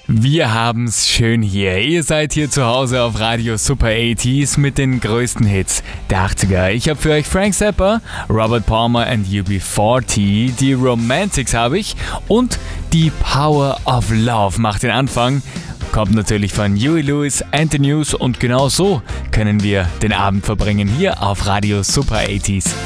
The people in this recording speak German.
Wir haben's schön hier. Ihr seid hier zu Hause auf Radio Super 80s mit den größten Hits der 80er. Ich habe für euch Frank Zappa, Robert Palmer and UB40, die Romantics habe ich und die Power of Love macht den Anfang. Kommt natürlich von Huey Lewis and the News und genau so können wir den Abend verbringen hier auf Radio Super 80s.